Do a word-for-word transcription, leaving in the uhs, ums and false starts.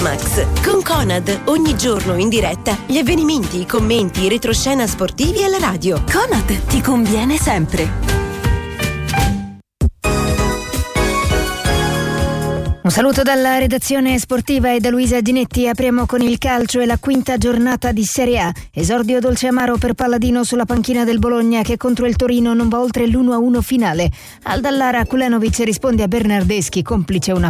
Max. Con Conad, ogni giorno in diretta, gli avvenimenti, i commenti, i retroscena sportivi alla radio. Conad, ti conviene sempre. Un saluto dalla redazione sportiva e da Luisa Ginetti. Apriamo con il calcio e la quinta giornata di Serie A. Esordio dolce amaro per Palladino sulla panchina del Bologna, che contro il Torino non va oltre l'uno a uno finale. Al Dallara Kulenovic risponde a Bernardeschi, complice una